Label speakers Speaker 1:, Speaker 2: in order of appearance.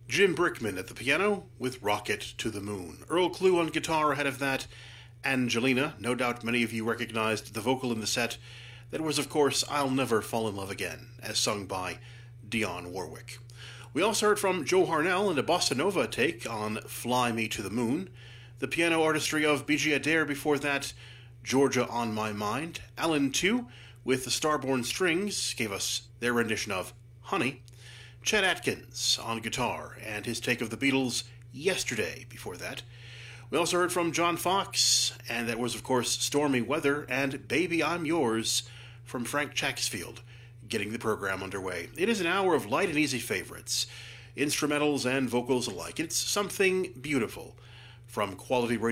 Speaker 1: Jim Brickman at the piano with Rocket to the Moon. Earl Klugh on guitar ahead of that. Angelina, no doubt many of you recognized the vocal in the set. That was, of course, I'll Never Fall in Love Again, as sung by Dionne Warwick. We also heard from Joe Harnell and a bossa nova take on Fly Me to the Moon. The piano artistry of B.G. Adair before that, Georgia on My Mind. Alan Tew, with the Starborn Strings, gave us their rendition of Honey. Chet Atkins on guitar and his take of the Beatles' Yesterday before that. We also heard from John Fox, and that was, of course, Stormy Weather and Baby I'm Yours from Frank Chacksfield, getting the program underway. It is an hour of light and easy favorites, instrumentals and vocals alike. It's something beautiful from quality radio.